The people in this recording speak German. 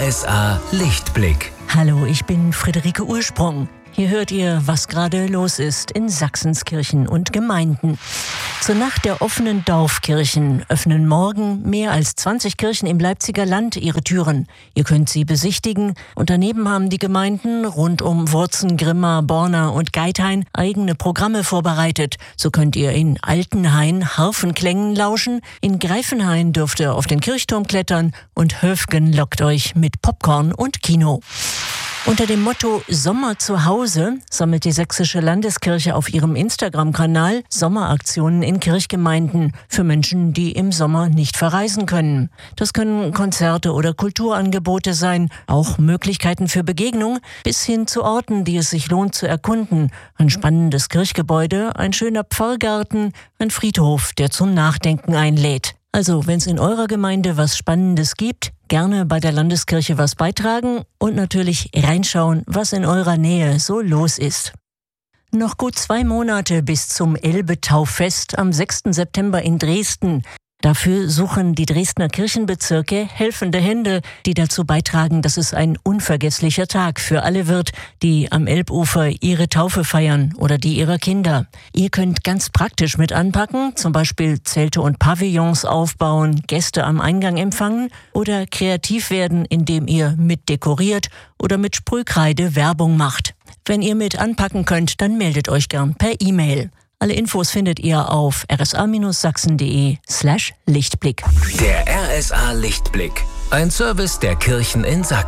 RSA Lichtblick. Hallo, ich bin Friederike Ursprung. Hier hört ihr, was gerade los ist in Sachsens Kirchen und Gemeinden. Zur Nacht der offenen Dorfkirchen öffnen morgen mehr als 20 Kirchen im Leipziger Land ihre Türen. Ihr könnt sie besichtigen und daneben haben die Gemeinden rund um Wurzen, Grimma, Borna und Geithain eigene Programme vorbereitet. So könnt ihr in Altenhain Harfenklängen lauschen, in Greifenhain dürft ihr auf den Kirchturm klettern und Höfgen lockt euch mit Popcorn und Kino. Unter dem Motto Sommer zu Hause sammelt die Sächsische Landeskirche auf ihrem Instagram-Kanal Sommeraktionen in Kirchgemeinden für Menschen, die im Sommer nicht verreisen können. Das können Konzerte oder Kulturangebote sein, auch Möglichkeiten für Begegnung bis hin zu Orten, die es sich lohnt zu erkunden. Ein spannendes Kirchgebäude, ein schöner Pfarrgarten, ein Friedhof, der zum Nachdenken einlädt. Also, wenn es in eurer Gemeinde was Spannendes gibt, gerne bei der Landeskirche was beitragen und natürlich reinschauen, was in eurer Nähe so los ist. Noch gut 2 Monate bis zum Elbe-Tauffest am 6. September in Dresden. Dafür suchen die Dresdner Kirchenbezirke helfende Hände, die dazu beitragen, dass es ein unvergesslicher Tag für alle wird, die am Elbufer ihre Taufe feiern oder die ihrer Kinder. Ihr könnt ganz praktisch mit anpacken, zum Beispiel Zelte und Pavillons aufbauen, Gäste am Eingang empfangen oder kreativ werden, indem ihr mit dekoriert oder mit Sprühkreide Werbung macht. Wenn ihr mit anpacken könnt, dann meldet euch gern per E-Mail. Alle Infos findet ihr auf rsa-sachsen.de/Lichtblick. Der RSA Lichtblick. Ein Service der Kirchen in Sachsen.